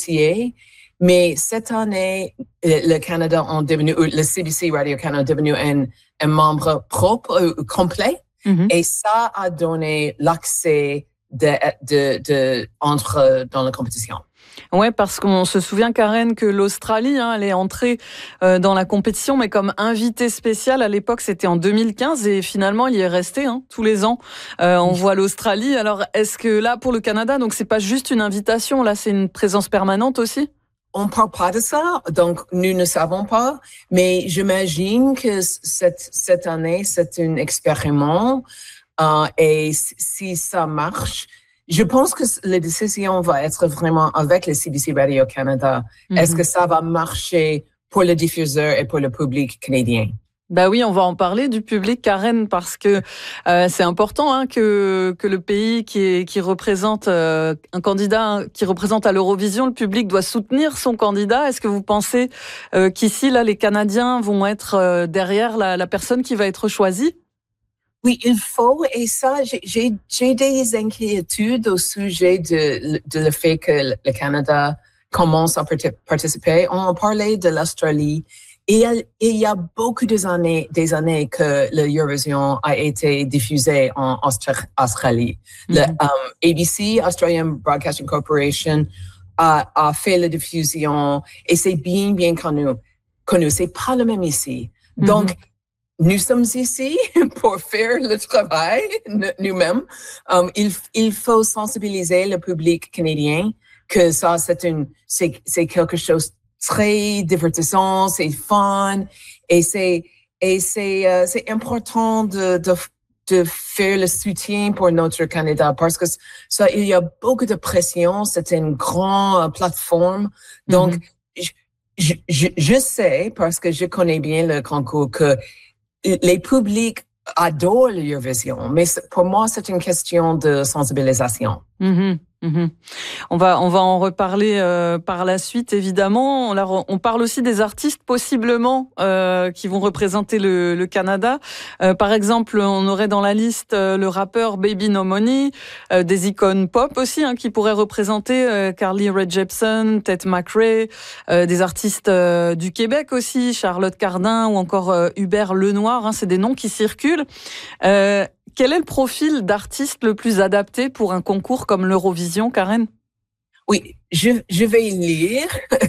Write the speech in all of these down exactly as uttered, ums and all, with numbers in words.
négocié. Mais cette année, le Canada est devenu, le C B C Radio-Canada est devenu un, un membre propre, euh, complet. Mm-hmm. Et ça a donné l'accès de, de, de, entre dans la compétition. Ouais, parce qu'on se souvient, Karen, que l'Australie, hein, elle est entrée euh, dans la compétition, mais comme invitée spéciale. À l'époque, c'était en deux mille quinze et finalement, il y est resté hein, tous les ans. Euh, on voit l'Australie. Alors, est-ce que là, pour le Canada, donc c'est pas juste une invitation, là, c'est une présence permanente aussi? On parle pas de ça, donc nous ne savons pas. Mais j'imagine que cette cette année, c'est un expériment euh, et si ça marche. Je pense que la décision va être vraiment avec le C B C Radio-Canada. Mm-hmm. Est-ce que ça va marcher pour le diffuseur et pour le public canadien? Bah oui, on va en parler du public, Karen, parce que euh, c'est important hein, que que le pays qui est, qui représente euh, un candidat qui représente à l'Eurovision, le public doit soutenir son candidat. Est-ce que vous pensez euh, qu'ici là les Canadiens vont être euh, derrière la, la personne qui va être choisie? Oui, il faut, et ça, j'ai, j'ai des inquiétudes au sujet de, de le fait que le Canada commence à participer. On a parlé de l'Australie, et il y a beaucoup des années, des années que l'Eurovision a été diffusée en Australie. Mm-hmm. Le um, A B C, Australian Broadcasting Corporation, a, a fait la diffusion, et c'est bien, bien connu. connu. C'est pas le même ici. Mm-hmm. Donc, nous sommes ici pour faire le travail nous-mêmes. Um, il, il faut sensibiliser le public canadien que ça, c'est une, c'est, c'est quelque chose de très divertissant, c'est fun, et c'est, et c'est, euh, c'est important de, de, de faire le soutien pour notre Canada parce que ça, il y a beaucoup de pression, c'est une grande plateforme. Donc, mm-hmm. je, je, je sais, parce que je connais bien le concours, que les publics adorent l'Eurovision, mais pour moi, c'est une question de sensibilisation. Mmh, mmh. On va on va en reparler euh, par la suite, évidemment. On, on parle aussi des artistes possiblement euh, qui vont représenter le, le Canada. Euh, par exemple, on aurait dans la liste euh, le rappeur Baby No Money, euh, des icônes pop aussi hein, qui pourraient représenter euh, Carly Rae Jepsen, Tate McRae, euh, des artistes euh, du Québec aussi, Charlotte Cardin ou encore euh, Hubert Lenoir. Hein, c'est des noms qui circulent. Euh, Quel est le profil d'artiste le plus adapté pour un concours comme l'Eurovision, Karen? Oui, je, je vais lire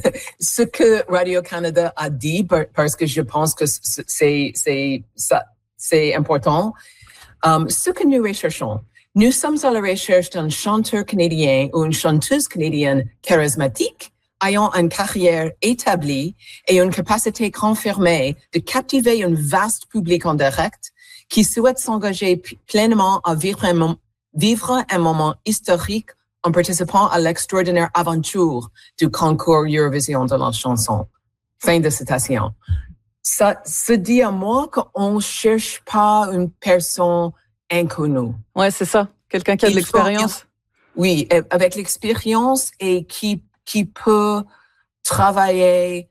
ce que Radio-Canada a dit parce que je pense que c'est, c'est, ça, c'est important. Um, ce que nous recherchons, nous sommes à la recherche d'un chanteur canadien ou une chanteuse canadienne charismatique ayant une carrière établie et une capacité confirmée de captiver un vaste public en direct qui souhaite s'engager pleinement à vivre un, vivre un moment historique en participant à l'extraordinaire aventure du concours Eurovision de la chanson. Fin de citation. Ça se dit à moi qu'on ne cherche pas une personne inconnue. Ouais, c'est ça. Quelqu'un qui a de l'expérience. Faut, oui, avec l'expérience et qui, qui peut travailler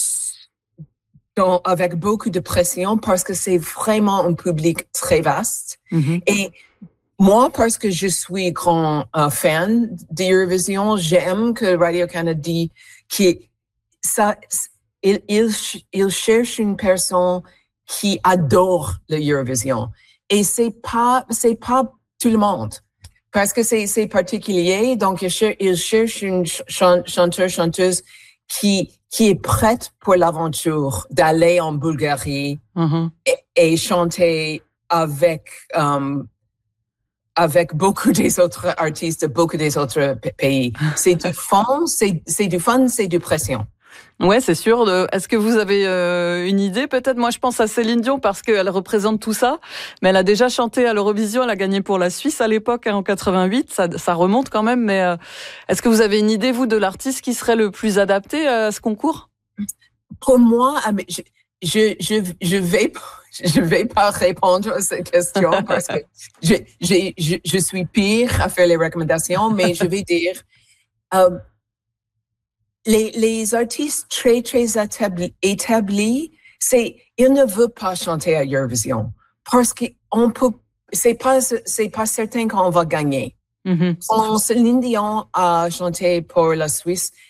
Donc, avec beaucoup de pression parce que c'est vraiment un public très vaste. Mm-hmm. Et moi, parce que je suis grand uh, fan d'Eurovision, j'aime que Radio-Canada dit que ça, il, il, il cherche une personne qui adore l'Eurovision. Et c'est pas, c'est pas tout le monde. Parce que c'est, c'est particulier. Donc, il cherche, il cherche une ch- chanteur, chanteuse qui, qui est prête pour l'aventure d'aller en Bulgarie mm-hmm. et, et chanter avec, um, avec beaucoup des autres artistes de beaucoup des autres p- pays. C'est du fun, c'est, c'est du fun, c'est du pression. Ouais, c'est sûr. Est-ce que vous avez euh, une idée peut-être? Moi, je pense à Céline Dion parce qu'elle représente tout ça. Mais elle a déjà chanté à l'Eurovision. Elle a gagné pour la Suisse à l'époque, hein, en quatre-vingt-huit. Ça, ça remonte quand même. Mais euh, est-ce que vous avez une idée, vous, de l'artiste qui serait le plus adapté à ce concours? Pour moi, je je je, je vais je vais pas répondre à cette question parce que je je je, je suis pire à faire les recommandations. Mais je vais dire. Euh, Les, les artistes très, très établis, établis, c'est, ils ne veulent pas chanter à Eurovision parce qu'on peut, c'est pas, c'est pas certain qu'on va gagner. Mm-hmm. Quand Céline Dion a chanté pour la Suisse,